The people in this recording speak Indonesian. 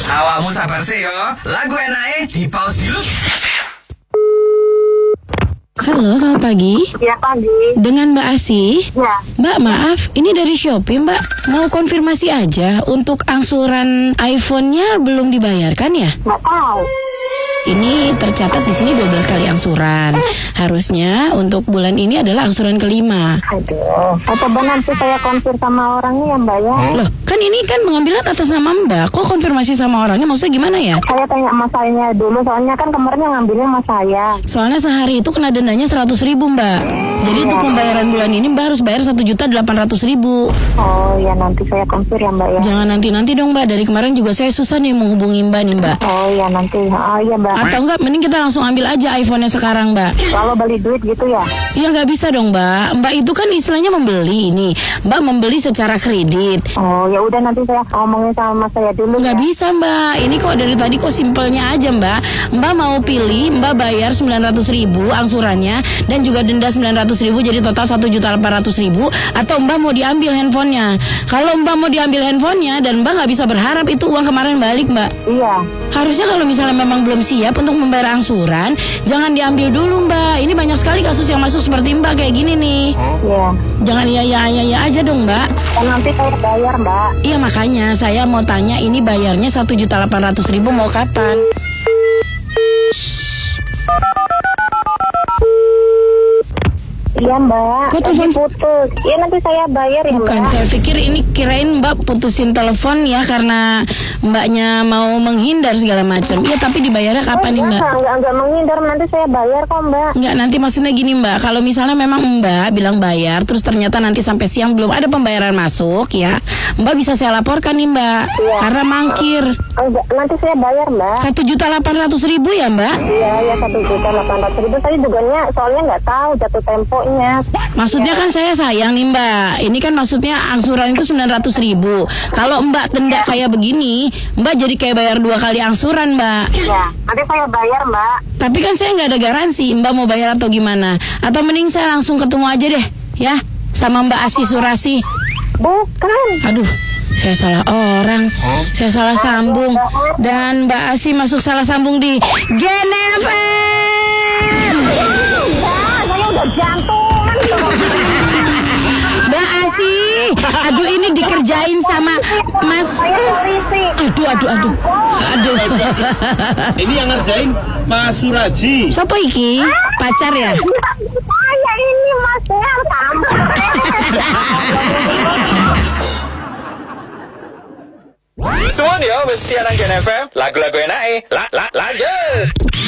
Awakmu sabar sih yo. Lagu enake di pause dulu. Halo, selamat pagi. Ya, pagi. Dengan Mbak Asih. Ya. Mbak, maaf, ini dari Shopee, Mbak. Mau konfirmasi aja, untuk angsuran iPhone-nya belum dibayarkan ya? Nggak tahu. Ini tercatat di sini 12 kali angsuran. Harusnya untuk bulan ini adalah angsuran kelima. Aduh. Coba nanti saya konfir sama orangnya ya, Mbak ya. Loh, kan ini kan pengambilan atas nama Mbak. Kok konfirmasi sama orangnya? Maksudnya gimana ya? Saya tanya sama saya dulu, soalnya kan kemarin yang ngambilnya sama saya. Soalnya sehari itu kena dendanya 100.000, Mbak. Jadi untuk pembayaran bulan ini Mbak harus bayar 1.800.000. Oh ya, nanti saya konfir ya, Mbak ya. Jangan nanti-nanti dong, Mbak. Dari kemarin juga saya susah nih menghubungi Mbak nih, Mbak. Oh ya, nanti. Oh ya, Mbak. Atau enggak, mending kita langsung ambil aja iPhone-nya sekarang, Mbak. Kalau beli duit gitu ya? Ya nggak bisa dong, Mbak. Mbak itu kan istilahnya membeli nih. Mbak membeli secara kredit. Oh ya udah, nanti saya ngomongin sama saya dulu. Nggak ya. bisa, Mbak. Ini kok dari tadi kok simpelnya aja, Mbak. Mbak mau pilih, Mbak bayar 900.000 angsurannya dan juga denda 900.000, jadi total 1.800.000. Atau Mbak mau diambil handphonenya. Kalau Mbak mau diambil handphonenya dan Mbak nggak bisa berharap itu uang kemarin balik, Mbak. Iya. Harusnya kalau misalnya memang belum siap untuk membayar angsuran, jangan diambil dulu, Mbak. Ini banyak sekali kasus yang masuk seperti Mbak kayak gini nih. Iya. Jangan iya aja dong, Mbak. Dan nanti saya bayar, Mbak. Iya, makanya saya mau tanya, ini bayarnya 1.800.000 mau kapan? Iya, Mbak. Kok telepon putus? Iya, nanti saya bayar ya, Bukan, Mbak. saya pikir ini kirain Mbak putusin telepon ya karena Mbaknya mau menghindar segala macam. Iya, tapi dibayarnya kapan nih, Mbak? Enggak menghindar, nanti saya bayar kok, Mbak. Enggak, nanti maksudnya gini, Mbak. Kalau misalnya memang Mbak bilang bayar, terus ternyata nanti sampai siang belum ada pembayaran masuk ya, Mbak bisa saya laporkan nih, Mbak. Iya. Karena mangkir. Enggak, nanti saya bayar, Mbak. 1.800.000 ya, Mbak? Iya, ya 1.800.000. Saya juga soalnya nggak tahu jatuh temponya. Maksudnya kan saya sayang nih, Mbak. Ini kan maksudnya angsuran itu 900.000. Kalau Mbak denda kayak begini, Mbak jadi kayak bayar 2 kali angsuran, Mbak. Iya, nanti saya bayar, Mbak. Tapi kan saya nggak ada garansi Mbak mau bayar atau gimana. Atau mending saya langsung ketemu aja deh, ya, sama Mbak Asih Surasi. Bukan. Aduh, saya salah orang. Saya salah sambung. Dan Mbak Asih masuk salah sambung di Gen FM. Saya udah jantungan. Mbak Asih, aduh ini dikerjain sama Mas. Saya polisi. Aduh. Ini yang ngerjain Mas Suraji. Siapa iki? Pacar ya? Saya ini Masnya tambah. Semua dia mesti anak Gen FM. Lagu-lagu enake. Lanjut.